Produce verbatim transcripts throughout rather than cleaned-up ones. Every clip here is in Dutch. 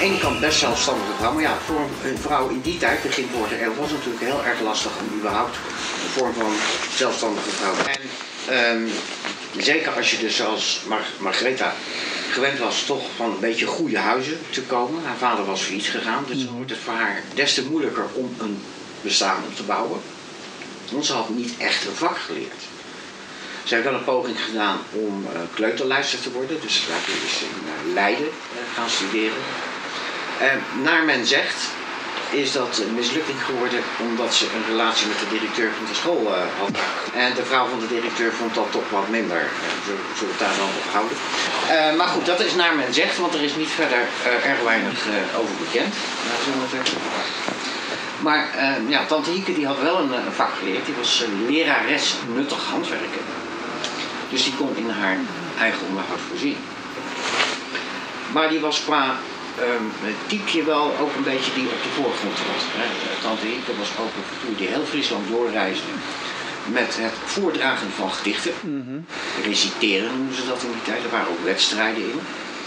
ene kant best zelfstandige vrouw, maar ja, voor een vrouw in die tijd, begin vorige eeuw, was het natuurlijk heel erg lastig om überhaupt een vorm van zelfstandige vrouw. En um, zeker als je dus zoals Mar Margaretha gewend was toch van een beetje goede huizen te komen. Haar vader was failliet gegaan, dus dan wordt het voor haar des te moeilijker om een bestaan op te bouwen. Want ze had niet echt een vak geleerd. Ze heeft wel een poging gedaan om uh, kleuterlijster te worden, dus ze is in uh, Leiden uh, gaan studeren. Uh, naar men zegt is dat een mislukking geworden omdat ze een relatie met de directeur van de school uh, had. En de vrouw van de directeur vond dat toch wat minder. Uh, we zullen het daar dan op houden. Uh, maar goed, dat is naar men zegt, want er is niet verder uh, erg weinig uh, over bekend. Uh, zullen we zeggen. Maar uh, ja, tante Hieke die had wel een, een vak geleerd. Die was uh, lerares nuttig handwerken. Dus die kon in haar eigen onderhoud voorzien. Maar die was qua um, typeje wel ook een beetje die op de voorgrond trad. Tante Hieke was ook een figuur die heel Friesland doorreisde met het voordragen van gedichten. Mm-hmm. Reciteren noemen ze dat in die tijd. Er waren ook wedstrijden in.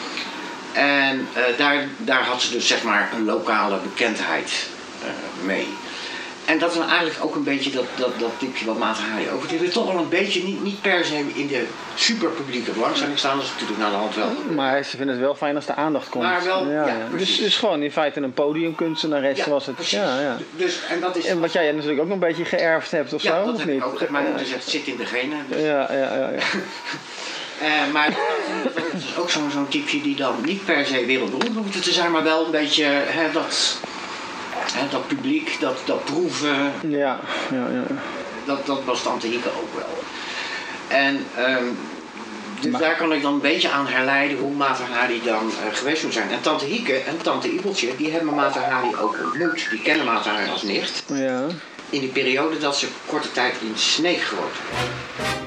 En uh, daar, daar had ze dus zeg maar een lokale bekendheid uh, mee. En dat is dan eigenlijk ook een beetje dat, dat, dat tipje wat Mata Hari over. Die wil toch wel een beetje, niet, niet per se in de superpublieke belangstelling staan. Dat is natuurlijk naar de hand wel. Maar ze vinden het wel fijn als de aandacht komt. Maar wel, ja, ja. Dus, dus gewoon in feite een podiumkunstenares ja, was het. Precies. Ja, ja. Dus, en, dat is en wat jij natuurlijk ook nog een beetje geërfd hebt of ja, zo, dat of heb niet? Ik ook. Mijn moeder zegt, het zit in de genen. Dus. Ja, ja, ja. ja. uh, maar dat is ook zo'n zo'n typeje die dan niet per se wereldberoemd hoeft te zijn, maar wel een beetje hè, dat... He, dat publiek, dat, dat proeven, ja, ja, ja. Dat, dat was tante Hieke ook wel. En um, dus maar... daar kan ik dan een beetje aan herleiden hoe Mata Hari dan uh, geweest moet zijn. En tante Hieke en tante Ibeltje, die hebben Mata Hari ook ontmoet. Die kennen Mata Hari als nicht. Ja. In die periode dat ze korte tijd in Sneek gewoond hebben.